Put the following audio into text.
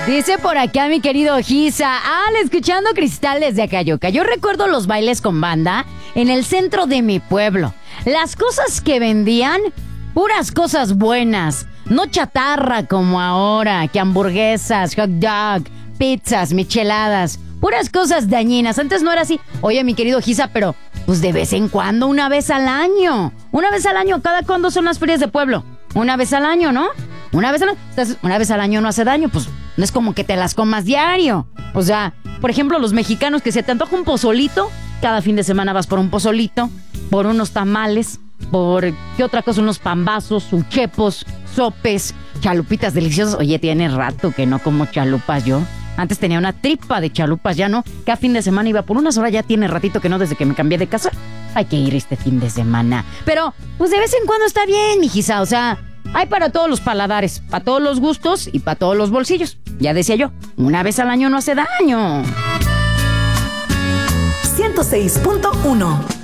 Dice por acá mi querido Giza, escuchando Cristales de Acayoca. Yo recuerdo los bailes con banda en el centro de mi pueblo. Las cosas que vendían, puras cosas buenas. No chatarra como ahora, que hamburguesas, hot dog, pizzas, micheladas. Puras cosas dañinas. Antes no era así. Oye, mi querido Giza, pero pues de vez en cuando, una vez al año. Una vez al año. ¿Cada cuándo son las ferias de pueblo? Una vez al año, ¿no? Una vez al año. Entonces, una vez al año no hace daño. Pues no es como que te las comas diario. O sea, por ejemplo, los mexicanos que se te antoja un pozolito, cada fin de semana vas por un pozolito, por unos tamales, por ¿qué otra cosa? Unos pambazos, uchepos, sopes, chalupitas deliciosas. Oye, tiene rato que no como chalupas yo. Antes tenía una tripa de chalupas, ya no. Cada fin de semana iba por unas horas, ya tiene ratito que no, desde que me cambié de casa. Hay que ir este fin de semana. Pero, pues de vez en cuando está bien, mijisa. O sea, hay para todos los paladares, para todos los gustos y para todos los bolsillos. Ya decía yo, una vez al año no hace daño. 106.1